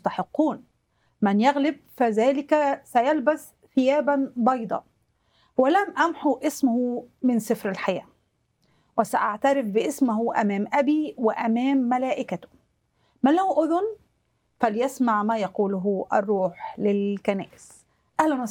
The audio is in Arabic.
مستحقون. من يغلب فذلك سيلبس ثيابا بيضاء، ولم أمحو اسمه من سفر الحياة، وسأعترف باسمه أمام أبي وأمام ملائكته. من له أذن فليسمع ما يقوله الروح للكنائس. أهلا